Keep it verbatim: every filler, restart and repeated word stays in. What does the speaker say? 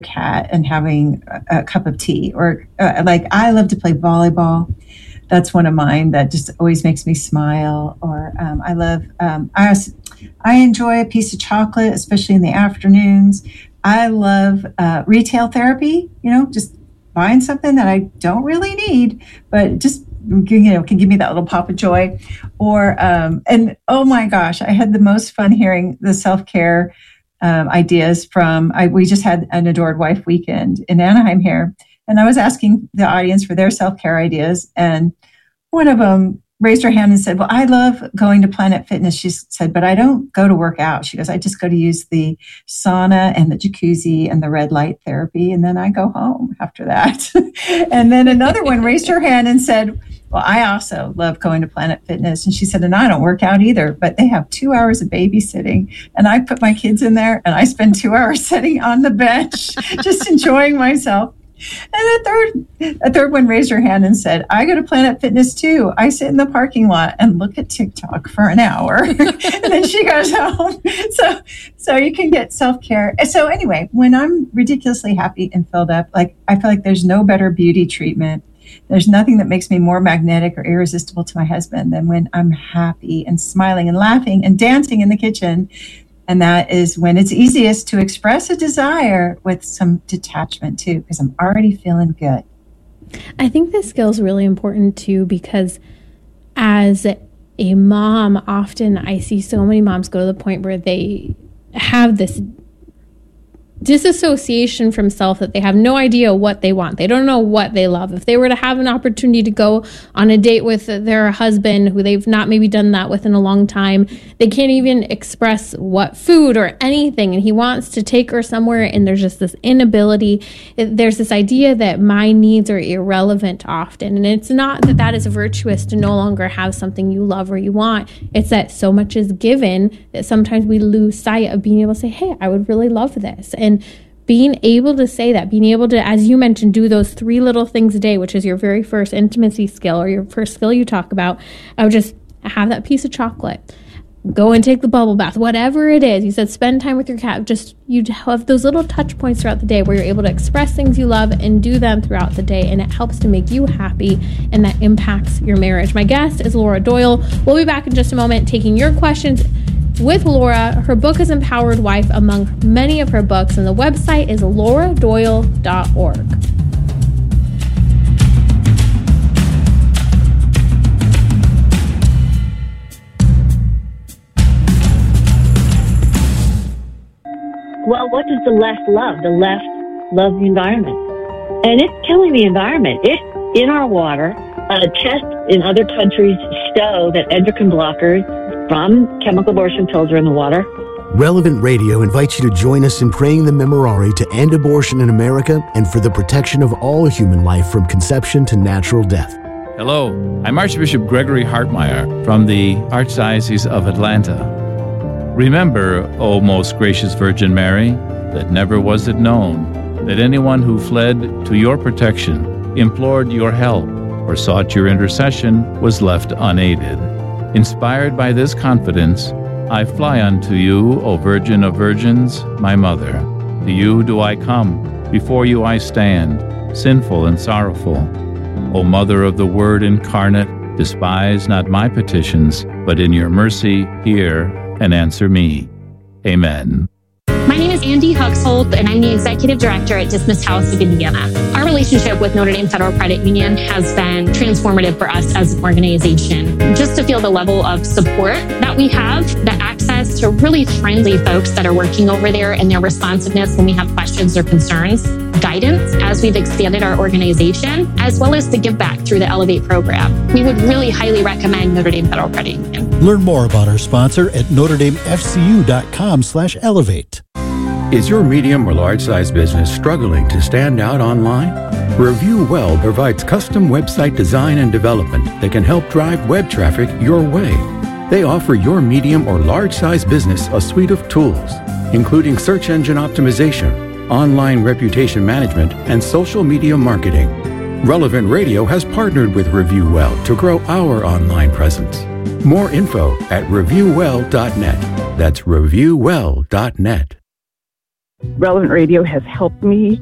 cat and having a, a cup of tea, or uh, like I love to play volleyball. That's one of mine that just always makes me smile. Or um, I love, um, I, also, I enjoy a piece of chocolate, especially in the afternoons. I love uh, retail therapy, you know, just buying something that I don't really need, but just, you know, can give me that little pop of joy. Or, um, and oh my gosh, I had the most fun hearing the self-care um, ideas from, I, we just had an Adored Wife weekend in Anaheim here. And I was asking the audience for their self-care ideas. And one of them raised her hand and said, well, I love going to Planet Fitness. She said, but I don't go to work out. She goes, I just go to use the sauna and the jacuzzi and the red light therapy. And then I go home after that. And then another one raised her hand and said, well, I also love going to Planet Fitness. And she said, and I don't work out either, but they have two hours of babysitting. And I put my kids in there and I spend two hours sitting on the bench, just enjoying myself. And a third, a third one raised her hand and said, I go to Planet Fitness too. I sit in the parking lot and look at TikTok for an hour. And then she goes home. So, so you can get self-care. So anyway, when I'm ridiculously happy and filled up, like I feel like there's no better beauty treatment. There's nothing that makes me more magnetic or irresistible to my husband than when I'm happy and smiling and laughing and dancing in the kitchen. And that is when it's easiest to express a desire with some detachment too, because I'm already feeling good. I think this skill is really important too, because as a mom, often I see so many moms go to the point where they have this disassociation from self, that they have no idea what they want. They don't know what they love. If they were to have an opportunity to go on a date with their husband, who they've not maybe done that with in a long time, they can't even express what food or anything. And he wants to take her somewhere, and there's just this inability. There's this idea that my needs are irrelevant often. And it's not that that is virtuous to no longer have something you love or you want. It's that so much is given that sometimes we lose sight of being able to say, hey, I would really love this. And And being able to say that, being able to, as you mentioned, do those three little things a day, which is your very first intimacy skill or your first skill you talk about, I would just have that piece of chocolate, go and take the bubble bath, whatever it is. You said spend time with your cat. Just you have those little touch points throughout the day where you're able to express things you love and do them throughout the day. And it helps to make you happy, and that impacts your marriage. My guest is Laura Doyle. We'll be back in just a moment taking your questions with Laura. Her book is Empowered Wife, among many of her books, and the website is laura doyle dot org. Well, what does the left love? The left loves the environment. And it's killing the environment. It's in our water. Uh, tests in other countries show that endocrine blockers from chemical abortion pills are in the water. Relevant Radio invites you to join us in praying the Memorare to end abortion in America and for the protection of all human life from conception to natural death. Hello, I'm Archbishop Gregory Hartmeyer from the Archdiocese of Atlanta. Remember, O most gracious Virgin Mary, that never was it known that anyone who fled to your protection, implored your help, or sought your intercession was left unaided. Inspired by this confidence, I fly unto you, O Virgin of Virgins, my Mother. To you do I come, before you I stand, sinful and sorrowful. O Mother of the Word incarnate, despise not my petitions, but in your mercy hear and answer me. Amen. My name is Andy Huxholt, and I'm the Executive Director at Dismissed House of Indiana. Our relationship with Notre Dame Federal Credit Union has been transformative for us as an organization. Just to feel the level of support that we have, the access to really friendly folks that are working over there, and their responsiveness when we have questions or concerns, guidance as we've expanded our organization, as well as the give back through the Elevate program. We would really highly recommend Notre Dame Federal Credit Union. Learn more about our sponsor at notre dame f c u dot com slash elevate. Is your medium or large-size business struggling to stand out online? Review Well provides custom website design and development that can help drive web traffic your way. They offer your medium or large-size business a suite of tools, including search engine optimization, online reputation management, and social media marketing. Relevant Radio has partnered with Review Well to grow our online presence. More info at review well dot net. That's review well dot net. Relevant Radio has helped me